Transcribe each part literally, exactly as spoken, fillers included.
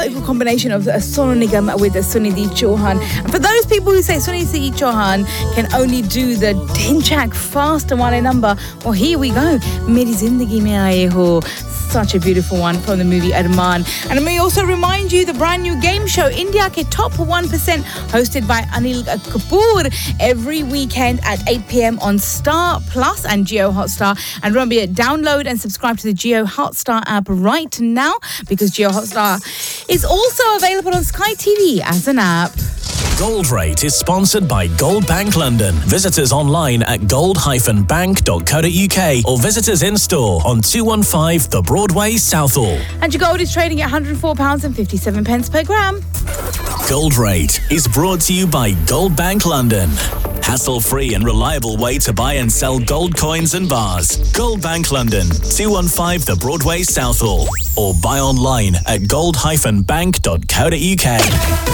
wonderful combination of uh, Sonu Nigam with uh, Sunidhi Chauhan. And for those people who say Sunidhi Chauhan can only do the Dhinchak fast wale number, well, here we go. Meri Zindagi Mein Aaye Ho. Such a beautiful one from the movie Arman. And let me also remind you the brand new game show India Ke Top one percent, hosted by Anil Kapoor, every weekend at eight p.m. on Star Plus and Jio Hotstar. And remember, download and subscribe to the Jio Hotstar app right now, because Jio Hotstar is also available on Sky T V as an app. Gold Rate is sponsored by Gold Bank London. Visit us online at gold dash bank dot co dot uk or visit us in store on two one five The Broadway, Southall. And your gold is trading at one hundred four pounds fifty-seven per gram. Gold Rate is brought to you by Gold Bank London. Hassle-free and reliable way to buy and sell gold coins and bars. Gold Bank London, two one five The Broadway, Southall. Or buy online at gold dash bank dot co dot uk.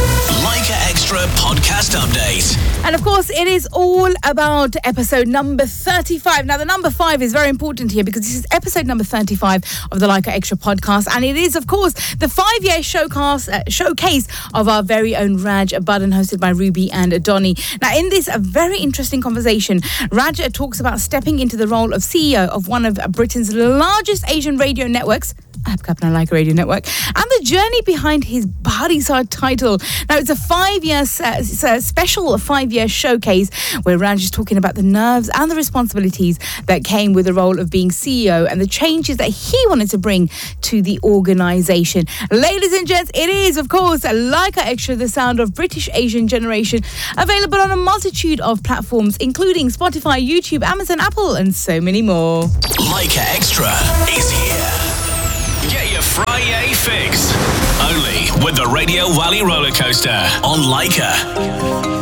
Leica Extra Podcast Update. And of course, it is all about episode number thirty-five. Now, the number five is very important here because this is episode number thirty-five of the Leica Extra podcast. And it is, of course, the five-year showcase, uh, showcase of our very own Raj Budden, hosted by Ruby and Donny. Now, in this a very interesting conversation, Raj talks about stepping into the role of C E O of one of Britain's largest Asian radio networks, Aapka Apna Leica Radio Network, and the journey behind his Bharisar title. Now, it's a five-year, uh, it's a special five-year showcase where Raj is talking about the nerves and the responsibilities that came with the role of being C E O and the changes that he wanted to bring to the organisation. Ladies and gents, it is, of course, Leica Extra, the sound of British Asian generation, available on a multitude of platforms, including Spotify, YouTube, Amazon, Apple, and so many more. Leica Extra is here. Get your Friday fix. Only with the Radio Wally roller coaster on Leica.